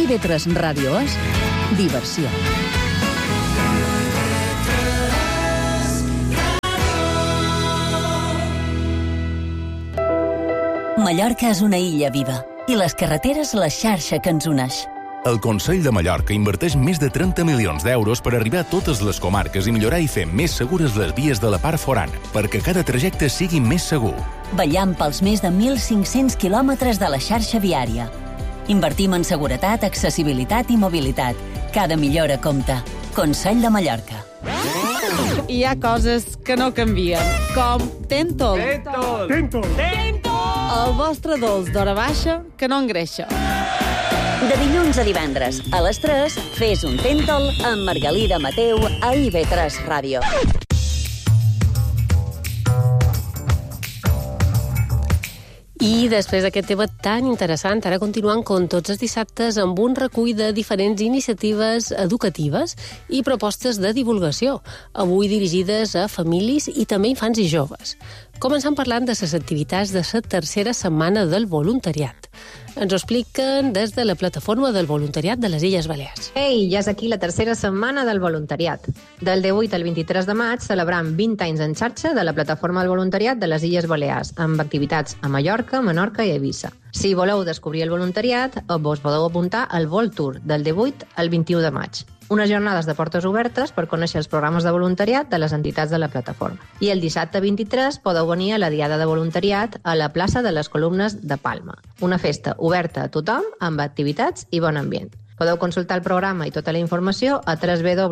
IB3 Ràdio és diversió. Mallorca és una illa viva i les carreteres la xarxa que ens uneix. El Consell de Mallorca inverteix més de 30 milions d'euros per arribar a totes les comarques i millorar i fer més segures les vies de la part forana, perquè cada trajecte sigui més segur. Vetllant pels més de 1.500 quilòmetres de la xarxa viària. Invertim en seguretat, accessibilitat i mobilitat. Cada millora compta. Consell de Mallorca. Hi ha coses que no canvien, com Tentol. Tentol! El vostre dolç d'hora baixa que no engreixa. De dilluns a divendres, a les 3, fes un Tentol amb Margalida Mateu a IB3 Ràdio. I després d'aquest tema tan interessant, ara continuant com tots els dissabtes amb un recull de diferents iniciatives educatives i propostes de divulgació, avui dirigides a famílies i també infants i joves. Començant parlant de les activitats de la tercera setmana del voluntariat. Ens ho expliquen des de la plataforma del voluntariat de les Illes Balears. Ei, ja és aquí la tercera setmana del voluntariat. Del 18 al 23 de maig celebrant 20 anys en xarxa de la plataforma del voluntariat de les Illes Balears, amb activitats a Mallorca, Menorca i Eivissa. Si voleu descobrir el voluntariat, vos podeu apuntar al Vol Tour del 18 al 21 de maig. Unes jornades de portes obertes per conèixer els programes de voluntariat de les entitats de la plataforma. I el dissabte 23 podeu venir a la Diada de Voluntariat a la plaça de les Columnes de Palma. Una festa oberta a tothom, amb activitats i bon ambient. Podeu consultar el programa i tota la informació a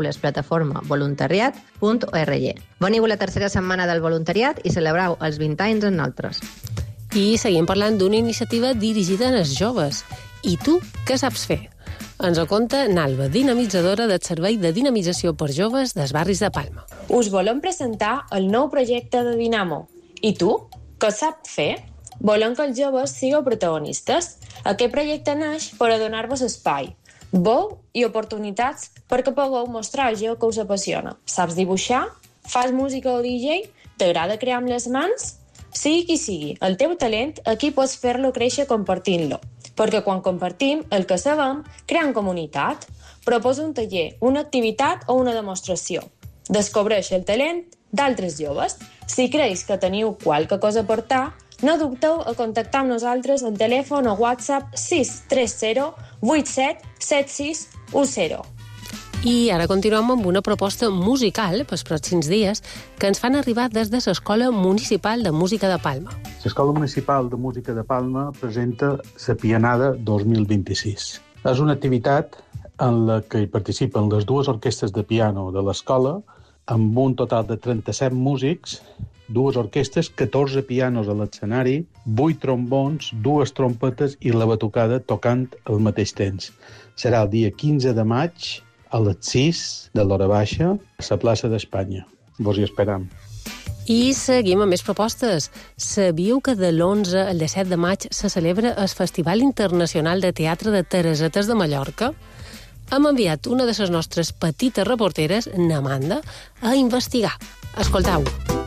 www.plataformavoluntariat.org. Veniu a la tercera setmana del voluntariat i celebrau els 20 anys amb nosaltres. I seguim parlant d'una iniciativa dirigida als joves. I tu, què saps fer? Ens ho conta Nalba, dinamitzadora del Servei de Dinamització per Joves dels barris de Palma. Us volem presentar el nou projecte de Dinamo. I tu, què saps fer? Volem que els joves sigueu protagonistes. Aquest projecte neix per a donar-vos espai, veu i oportunitats perquè pugueu mostrar allò que us apassiona. Saps dibuixar? Fas música o DJ? T'agrada crear amb les mans? Sigui qui sigui, el teu talent aquí pots fer-lo créixer compartint-lo. Perquè quan compartim el que sabem, creem comunitat. Proposa un taller, una activitat o una demostració. Descobreix el talent d'altres joves. Si creus que teniu qualque cosa a aportar, no dubteu a contactar amb nosaltres al telèfon o WhatsApp 630 87 7610. I ara continuem amb una proposta musical pels pròxims dies que ens fan arribar des de l'Escola Municipal de Música de Palma. L'Escola Municipal de Música de Palma presenta la Pianada 2026. És una activitat en la que hi participen les dues orquestres de piano de l'escola, amb un total de 37 músics, dues orquestres, 14 pianos a l'escenari, 8 trombons, 2 trompetes i la batucada tocant al mateix temps. Serà el dia 15 de maig a les 6 de l'hora baixa a la plaça d'Espanya. Vos hi esperam. I seguim amb més propostes. Sabíeu que de l'11 al 17 de maig se celebra el Festival Internacional de Teatre de Teresetes de Mallorca? Hem enviat una de les nostres petites reporteres, n'Amanda, a investigar. Escoltau.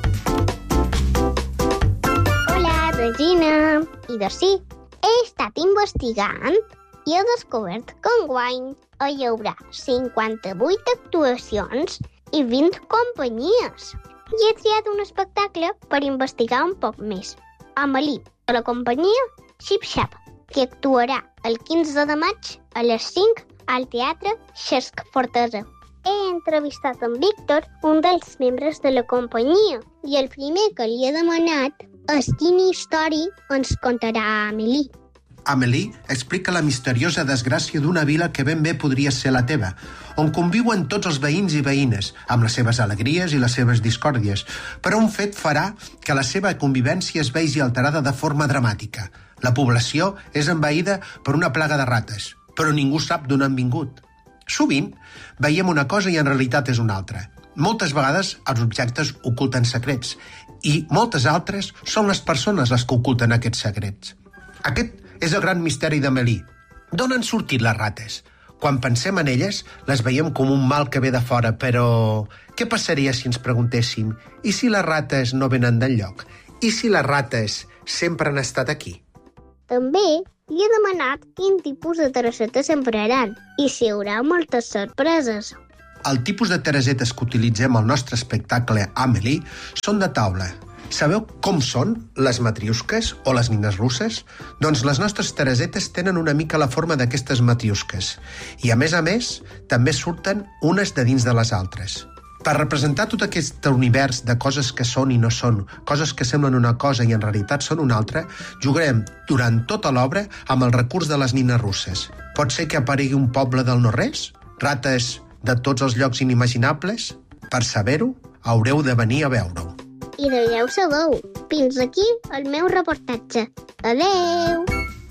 Hola, Regina. I doncs sí, he estat investigant i he descobert que enguany hi haurà 58 actuacions i 20 companyies. I he triat un espectacle per investigar un poc més. Amélie, de la companyia Xip Xap, que actuarà el 15 de maig a les 5 al Teatre Xesc Fortesa. He entrevistat en Víctor, un dels membres de la companyia, i el primer que li he demanat és quina història ens contarà Amélie. Amélie explica la misteriosa desgràcia d'una vila que ben bé podria ser la teva, on conviuen tots els veïns i veïnes, amb les seves alegries i les seves discòrdies, però un fet farà que la seva convivència es vegi alterada de forma dramàtica. La població és envaïda per una plaga de rates, però ningú sap d'on han vingut. Sovint veiem una cosa i en realitat és una altra. Moltes vegades els objectes oculten secrets i moltes altres són les persones les que oculten aquests secrets. Aquest és el gran misteri d'Amélie. D'on han sortit les rates? Quan pensem en elles, les veiem com un mal que ve de fora, però què passaria si ens preguntéssim i si les rates no venen d'enlloc? I si les rates sempre han estat aquí? També li he demanat quin tipus de targeta s'empraran i si hi haurà moltes sorpreses. El tipus de targetes que utilitzem al nostre espectacle Amélie són de taula. Sabeu com són les matriusques o les nines russes? Doncs les nostres targetes tenen una mica la forma d'aquestes matriusques. I a més, també surten unes de dins de les altres. Per representar tot aquest univers de coses que són i no són, coses que semblen una cosa i en realitat són una altra, jugarem durant tota l'obra amb el recurs de les nines russes. Pot ser que aparegui un poble del no-res? Rates de tots els llocs inimaginables? Per saber-ho, haureu de venir a veure-ho. I de ja ho sabeu. Fins aquí el meu reportatge. Adeu!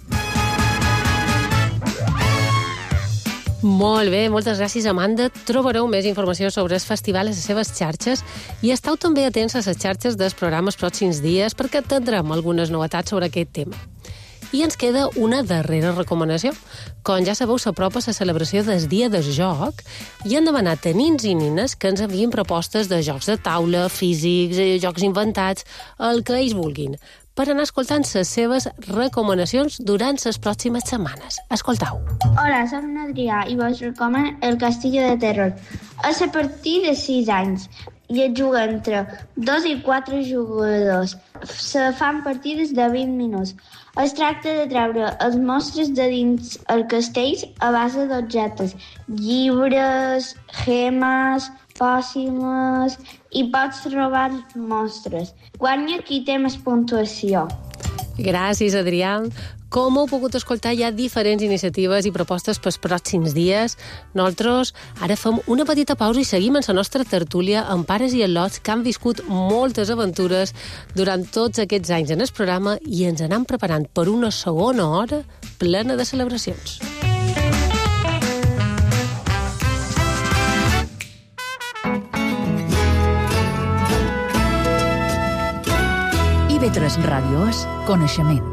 Molt bé, moltes gràcies, Amanda. Trobareu més informació sobre el festival a les seves xarxes i esteu també atents a les xarxes dels programes pròxims dies perquè tindrem algunes novetats sobre aquest tema. I ens queda una darrera recomanació. Com ja sabeu, s'apropa la celebració del Dia del Joc i han demanat a nins i nines que ens envien propostes de jocs de taula, físics, jocs inventats, el que ells vulguin, per anar escoltant les seves recomanacions durant les pròximes setmanes. Escoltau. Hola, soc Adrià i vos recomano El Castillo de Terror. És a partir de 6 anys i es juga entre 2 i 4 jugadors. Se fan partides de 20 minuts. Es tracta de treure els monstres de dins el castell a base d'objectes, llibres, gemes, pòssimes i pots trobar monstres. Guanya qui té més puntuació. Gràcies, Adrià. Com heu pogut escoltar, hi ha diferents iniciatives i propostes pels pròxims dies. Nosaltres ara fem una petita pausa i seguim en la nostra tertúlia amb pares i al·lots que han viscut moltes aventures durant tots aquests anys en el programa i ens anem preparant per una segona hora plena de celebracions. IB3 Ràdio és coneixement.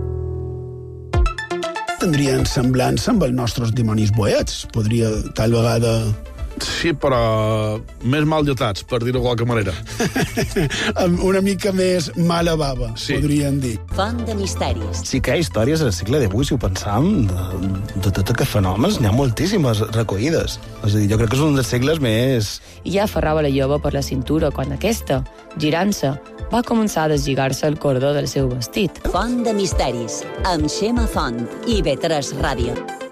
Tindrien semblança amb els nostres dimonis boets. Podria, tal vegada... Sí, però més mal dotats, per dir-ho de qualque manera. Una mica més mala bava, sí. Podríem dir. Font de misteris. Sí que hi ha històries al segle XIX, si ho pensam, de tot aquests fenòmens, n'hi ha moltíssimes recollides. És a dir, jo crec que és un dels segles més... I ja aferrava la jove per la cintura quan aquesta, girant-se, va començar a deslligar-se el cordó del seu vestit. Font de misteris, amb Xema Font i IB3 Ràdio.